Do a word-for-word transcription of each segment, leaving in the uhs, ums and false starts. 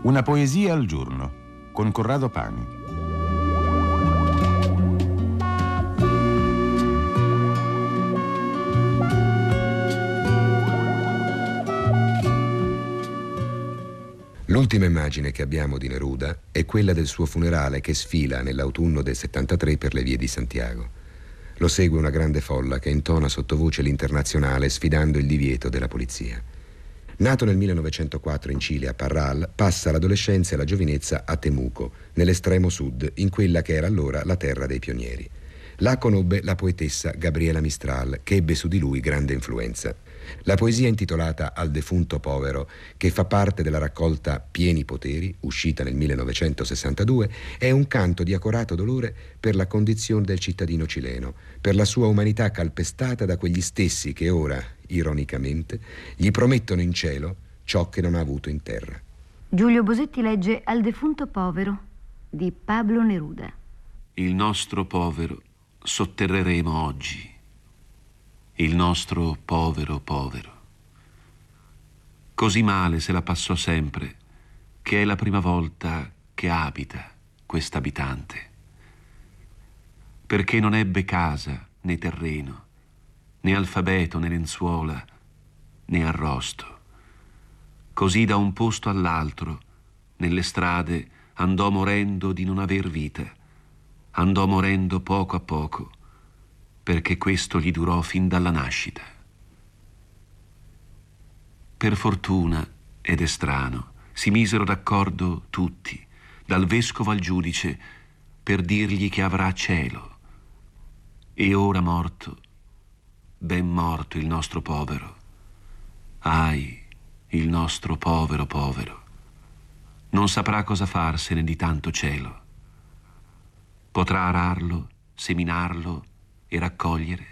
Una poesia al giorno con Corrado Pani. L'ultima immagine che abbiamo di Neruda è quella del suo funerale che sfila nell'autunno del settantatré per le vie di Santiago. Lo segue una grande folla che intona sottovoce l'Internazionale sfidando il divieto della polizia. Nato nel millenovecentoquattro in Cile, a Parral, passa l'adolescenza e la giovinezza a Temuco, nell'estremo sud, in quella che era allora la terra dei pionieri. Là conobbe la poetessa Gabriela Mistral, che ebbe su di lui grande influenza. La poesia intitolata Al defunto povero, che fa parte della raccolta Pieni poteri, uscita nel millenovecentosessantadue, è un canto di accorato dolore per la condizione del cittadino cileno, per la sua umanità calpestata da quegli stessi che ora, ironicamente, gli promettono in cielo ciò che non ha avuto in terra. Giulio Bosetti legge Al defunto povero di Pablo Neruda. Il nostro povero sotterreremo oggi. Il nostro povero povero. Così male se la passò sempre, che è la prima volta che abita quest'abitante. Perché non ebbe casa, né terreno, né alfabeto, né lenzuola, né arrosto. Così da un posto all'altro, nelle strade, andò morendo di non aver vita. Andò morendo poco a poco, perché questo gli durò fin dalla nascita. Per fortuna, ed è strano, si misero d'accordo tutti, dal vescovo al giudice, per dirgli che avrà cielo. E ora morto, ben morto il nostro povero. Ahi, il nostro povero povero. Non saprà cosa farsene di tanto cielo. Potrà ararlo, seminarlo e raccogliere.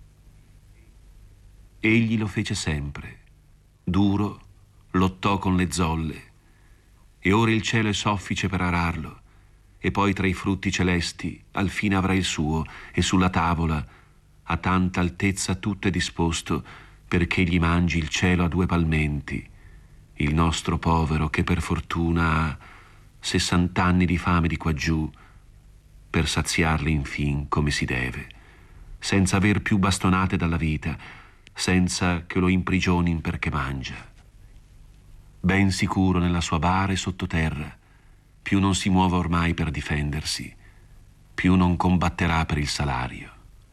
Egli lo fece sempre, duro, lottò con le zolle, e ora il cielo è soffice per ararlo, e poi tra i frutti celesti al fine avrà il suo, e sulla tavola a tanta altezza tutto è disposto perché gli mangi il cielo a due palmenti, il nostro povero che per fortuna ha sessant'anni di fame di quaggiù, per saziarli infin come si deve, senza aver più bastonate dalla vita, senza che lo imprigionin perché mangia. Ben sicuro nella sua bara e sottoterra, più non si muove ormai per difendersi, più non combatterà per il salario.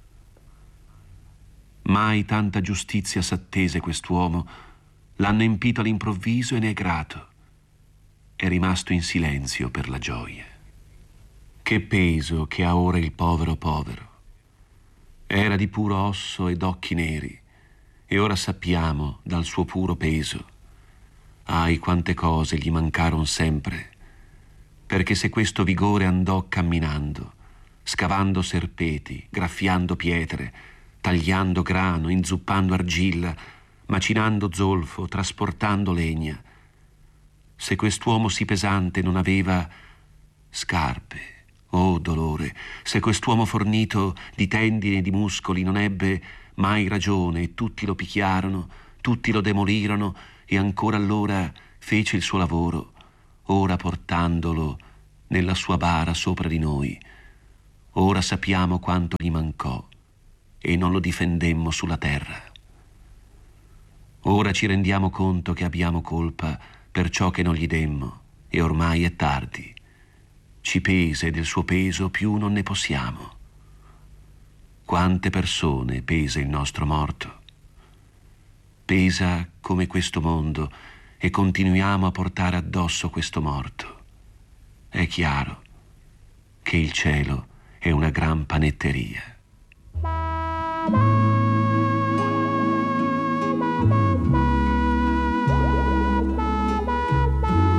Mai tanta giustizia s'attese quest'uomo, l'hanno empito all'improvviso e ne è grato. È rimasto in silenzio per la gioia. Che peso che ha ora il povero povero. Era di puro osso ed occhi neri, e ora sappiamo dal suo puro peso. Ahi, quante cose gli mancaron sempre, perché se questo vigore andò camminando, scavando serpeti, graffiando pietre, tagliando grano, inzuppando argilla, macinando zolfo, trasportando legna, se quest'uomo sì pesante non aveva scarpe, oh dolore, se quest'uomo fornito di tendini e di muscoli non ebbe mai ragione e tutti lo picchiarono, tutti lo demolirono e ancora allora fece il suo lavoro, ora portandolo nella sua bara sopra di noi, ora sappiamo quanto gli mancò e non lo difendemmo sulla terra. Ora ci rendiamo conto che abbiamo colpa per ciò che non gli demmo e ormai è tardi. Ci pesa e del suo peso più non ne possiamo. Quante persone pesa il nostro morto? Pesa come questo mondo e continuiamo a portare addosso questo morto. È chiaro che il cielo è una gran panetteria.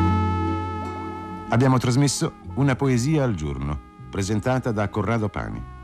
Abbiamo trasmesso Una poesia al giorno, presentata da Corrado Pani.